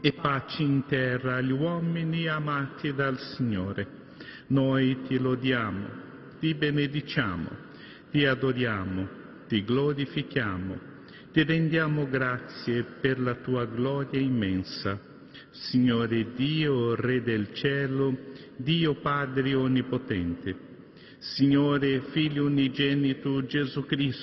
e pace in terra agli uomini amati dal Signore. Noi ti lodiamo, ti benediciamo, ti adoriamo, ti glorifichiamo, ti rendiamo grazie per la tua gloria immensa. Signore Dio, Re del cielo, Dio Padre onnipotente, Signore Figlio unigenito Gesù Cristo,